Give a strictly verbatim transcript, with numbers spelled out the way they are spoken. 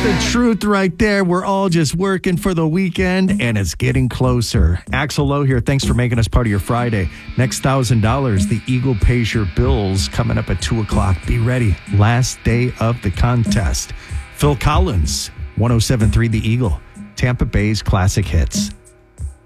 the truth right there. We're all just working for the weekend, and it's getting closer. Axel Lowe here. Thanks for making us part of your Friday. Next one thousand dollars, the Eagle pays your bills, coming up at two o'clock. Be ready. Last day of the contest. Phil Collins, one oh seven point three The Eagle, Tampa Bay's classic hits.